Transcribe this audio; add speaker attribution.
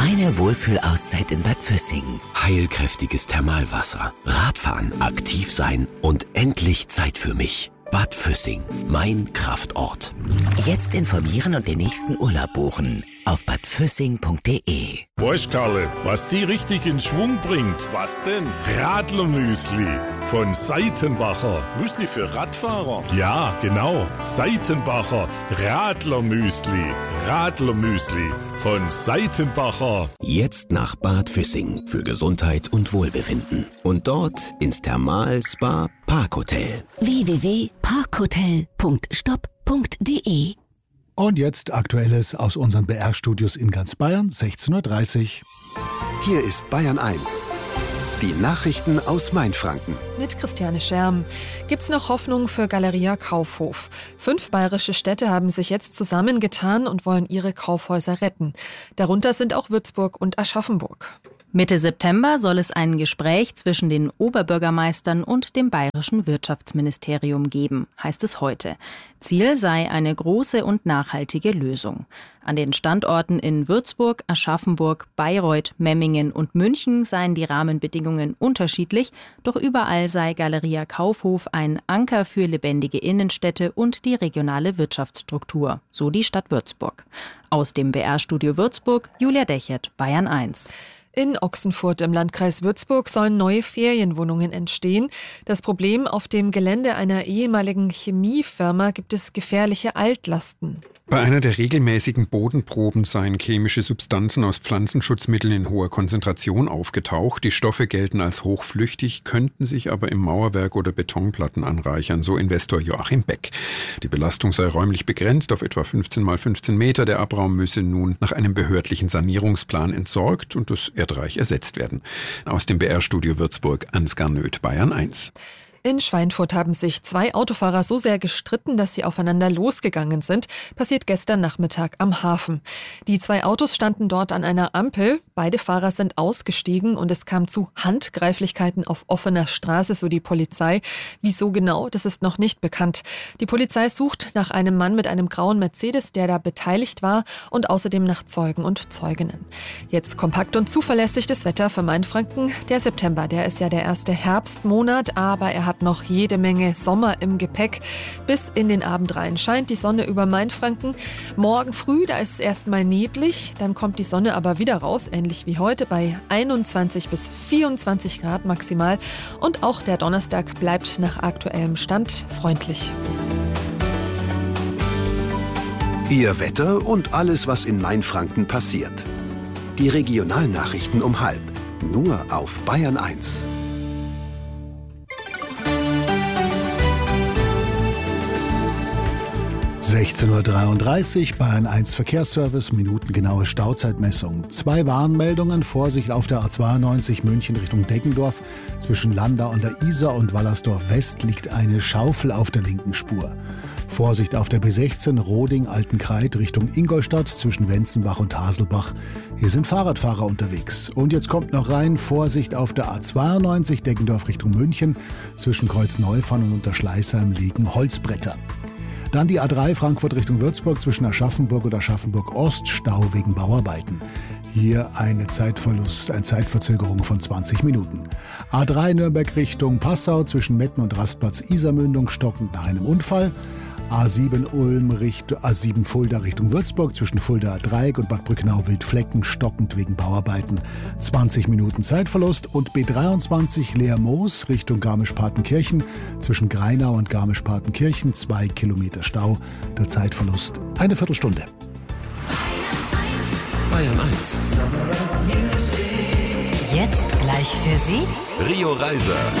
Speaker 1: Meine Wohlfühlauszeit in Bad Füssing.
Speaker 2: Heilkräftiges Thermalwasser, Radfahren, aktiv sein und endlich Zeit für mich. Bad Füssing, mein Kraftort.
Speaker 1: Jetzt informieren und den nächsten Urlaub buchen auf badfüssing.de.
Speaker 3: Weißt Karle, was die richtig in Schwung bringt? Was denn? Radlermüsli von Seitenbacher. Müsli für Radfahrer? Ja, genau. Seitenbacher Radlermüsli. Radlermüsli von Seitenbacher.
Speaker 2: Jetzt nach Bad Füssing für Gesundheit und Wohlbefinden. Und dort ins Thermal-Spa Parkhotel.
Speaker 4: www.parkhotel.stop.de.
Speaker 5: Und jetzt Aktuelles aus unseren BR-Studios in ganz Bayern, 16.30 Uhr.
Speaker 6: Hier ist Bayern 1. Die Nachrichten aus Mainfranken.
Speaker 7: Mit Christiane Scherm. Gibt's noch Hoffnung für Galeria Kaufhof? 5 bayerische Städte haben sich jetzt zusammengetan und wollen ihre Kaufhäuser retten. Darunter sind auch Würzburg und Aschaffenburg.
Speaker 8: Mitte September soll es ein Gespräch zwischen den Oberbürgermeistern und dem bayerischen Wirtschaftsministerium geben, heißt es heute. Ziel sei eine große und nachhaltige Lösung. An den Standorten in Würzburg, Aschaffenburg, Bayreuth, Memmingen und München seien die Rahmenbedingungen unterschiedlich, doch überall sei Galeria Kaufhof ein Anker für lebendige Innenstädte und die regionale Wirtschaftsstruktur, so die Stadt Würzburg. Aus dem BR-Studio Würzburg, Julia Dechert, Bayern 1.
Speaker 7: In Ochsenfurt im Landkreis Würzburg sollen neue Ferienwohnungen entstehen. Das Problem: auf dem Gelände einer ehemaligen Chemiefirma gibt es gefährliche Altlasten.
Speaker 9: Bei einer der regelmäßigen Bodenproben seien chemische Substanzen aus Pflanzenschutzmitteln in hoher Konzentration aufgetaucht. Die Stoffe gelten als hochflüchtig, könnten sich aber im Mauerwerk oder Betonplatten anreichern, so Investor Joachim Beck. Die Belastung sei räumlich begrenzt auf etwa 15 mal 15 Meter. Der Abraum müsse nun nach einem behördlichen Sanierungsplan entsorgt und das Erdreich ersetzt werden. Aus dem BR-Studio Würzburg, Ansgar Nöth, Bayern 1.
Speaker 7: In Schweinfurt haben sich 2 Autofahrer so sehr gestritten, dass sie aufeinander losgegangen sind. Passiert gestern Nachmittag am Hafen. Die 2 Autos standen dort an einer Ampel. Beide Fahrer sind ausgestiegen und es kam zu Handgreiflichkeiten auf offener Straße, so die Polizei. Wieso genau, das ist noch nicht bekannt. Die Polizei sucht nach einem Mann mit einem grauen Mercedes, der da beteiligt war, und außerdem nach Zeugen und Zeuginnen. Jetzt kompakt und zuverlässig das Wetter für Mainfranken. Der September, der ist ja der erste Herbstmonat, aber er hat noch jede Menge Sommer im Gepäck. Bis in den Abend rein scheint die Sonne über Mainfranken. Morgen früh, da ist es erstmal neblig, dann kommt die Sonne aber wieder raus, ähnlich wie heute, bei 21 bis 24 Grad maximal. Und auch der Donnerstag bleibt nach aktuellem Stand freundlich.
Speaker 6: Ihr Wetter und alles, was in Mainfranken passiert. Die Regionalnachrichten um 12:30. Nur auf Bayern 1.
Speaker 5: (16:33 Uhr), Bayern 1 Verkehrsservice, minutengenaue Stauzeitmessung. 2 Warnmeldungen: Vorsicht auf der A92 München Richtung Deggendorf. Zwischen Landau an der Isar und Wallersdorf West liegt eine Schaufel auf der linken Spur. Vorsicht auf der B16 Roding-Altenkreid Richtung Ingolstadt zwischen Wenzenbach und Haselbach. Hier sind Fahrradfahrer unterwegs. Und jetzt kommt noch rein: Vorsicht auf der A92 Deggendorf Richtung München. Zwischen Kreuz-Neufahren und Unterschleißheim liegen Holzbretter. Dann die A3 Frankfurt Richtung Würzburg zwischen Aschaffenburg und Aschaffenburg Ost, Stau wegen Bauarbeiten. Hier eine Zeitverzögerung von 20 Minuten. A3 Nürnberg Richtung Passau zwischen Metten und Rastplatz Isarmündung stockend nach einem Unfall. A7 Fulda Richtung Würzburg zwischen Fuldaer Dreieck und Bad Brückenau-Wildflecken stockend wegen Bauarbeiten. 20 Minuten Zeitverlust. Und B23 Leer-Moos Richtung Garmisch-Partenkirchen zwischen Greinau und Garmisch-Partenkirchen 2 Kilometer Stau. Der Zeitverlust eine Viertelstunde.
Speaker 2: Bayern 1.
Speaker 4: Jetzt gleich für Sie
Speaker 2: Rio Reiser.